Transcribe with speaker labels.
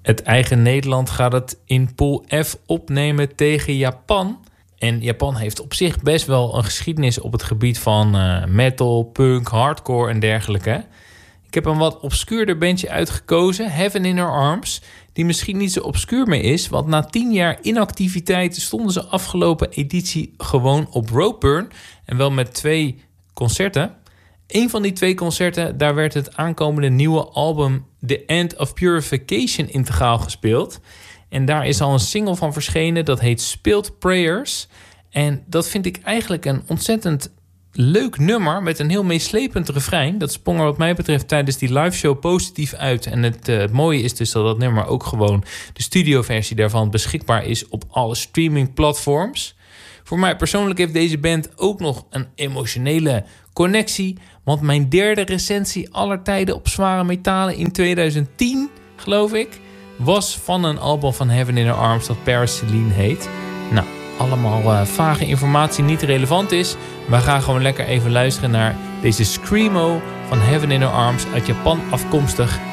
Speaker 1: Het eigen Nederland gaat het in Pool F opnemen tegen Japan. En Japan heeft op zich best wel een geschiedenis op het gebied van metal, punk, hardcore en dergelijke. Ik heb een wat obscuurder bandje uitgekozen, Heaven in Her Arms, die misschien niet zo obscuur meer is, want na 10 jaar inactiviteit stonden ze afgelopen editie gewoon op Roadburn en wel met 2 concerten. Een van die 2 concerten, daar werd het aankomende nieuwe album The End of Purification integraal gespeeld. En daar is al een single van verschenen, dat heet Spilled Prayers. En dat vind ik eigenlijk een ontzettend leuk nummer met een heel meeslepend refrein. Dat sprong er wat mij betreft tijdens die live show positief uit. En het mooie is dus dat nummer ook gewoon de studioversie daarvan beschikbaar is op alle streamingplatforms. Voor mij persoonlijk heeft deze band ook nog een emotionele connectie. Want mijn 3e recensie aller tijden op zware metalen in 2010, geloof ik, was van een album van Heaven in Her Arms dat Paris Celine heet. Nou, allemaal vage informatie, niet relevant is. We gaan gewoon lekker even luisteren naar deze Screamo van Heaven in Her Arms uit Japan afkomstig.